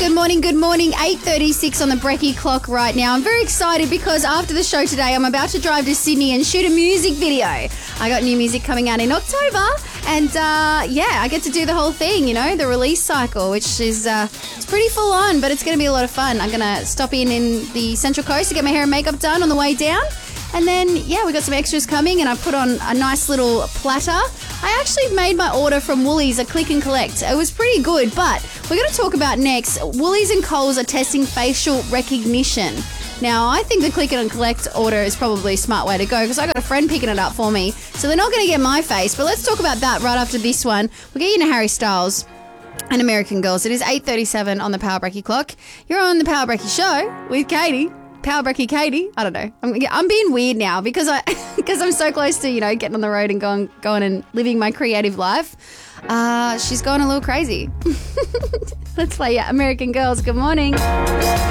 Good morning. 8:36 on the Brekkie clock right now. I'm very excited because after the show today, I'm about to drive to Sydney and shoot a music video. I got new music coming out in October, and I get to do the whole thing, the release cycle, which is it's pretty full on, but it's going to be a lot of fun. I'm going to stop in the Central Coast to get my hair and makeup done on the way down. And then, we got some extras coming, and I put on a nice little platter. I actually made my order from Woolies, a click and collect. It was pretty good, but we're going to talk about next. Woolies and Coles are testing facial recognition. Now, I think the click and collect order is probably a smart way to go because I got a friend picking it up for me, so they're not going to get my face. But let's talk about that right after this one. We'll get you into Harry Styles and American Girls. It is 8:37 on the Power Brekkie clock. You're on the Power Brekkie show with Katie. Power Brekkie Katie. I don't know. I'm being weird now because I'm so close to, getting on the road and going and living my creative life. She's going a little crazy. Let's play American Girls. Good morning.